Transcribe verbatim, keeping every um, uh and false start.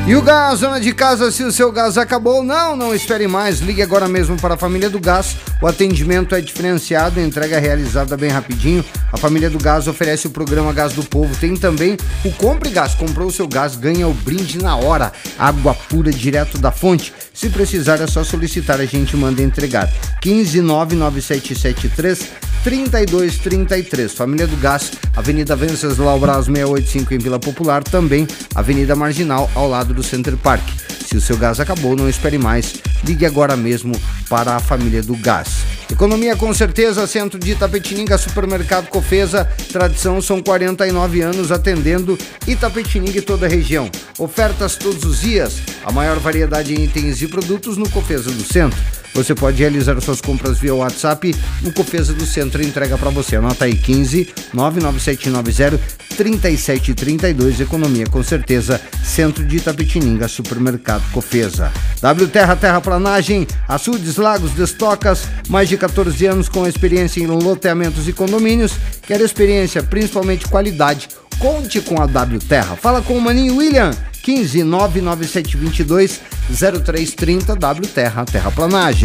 E o gás, dona de casa, se o seu gás acabou, não, não espere mais, ligue agora mesmo para a Família do Gás. O atendimento é diferenciado, a entrega é realizada bem rapidinho. A Família do Gás oferece o programa Gás do Povo, tem também o Compre Gás, comprou o seu gás, ganha o brinde na hora, água pura direto da fonte. Se precisar é só solicitar, a gente manda entregar. quinze nove nove sete sete três trinta e dois trinta e três. Família do Gás, Avenida Venceslau Braz seiscentos e oitenta e cinco em Vila Popular, também Avenida Marginal ao lado do Center Park. Se o seu gás acabou, não espere mais, ligue agora mesmo para a Família do Gás. Economia com certeza, Centro de Itapetininga, Supermercado Cofesa, tradição são quarenta e nove anos atendendo Itapetininga e toda a região. Ofertas todos os dias, a maior variedade em itens e produtos no Cofesa do Centro. Você pode realizar suas compras via WhatsApp no Cofesa do Centro e entrega para você. Anota aí, quinze nove nove sete nove zero trinta e sete trinta e dois. Economia com certeza, Centro de Itapetininga, Supermercado Cofesa. W Terra, Terraplanagem, açudes, lagos, destocas, mais de catorze anos com experiência em loteamentos e condomínios. Quer experiência, principalmente qualidade? Conte com a W Terra. Fala com o Maninho William, quinze nove nove sete dois dois zero três trinta. W Terra, Terraplanagem.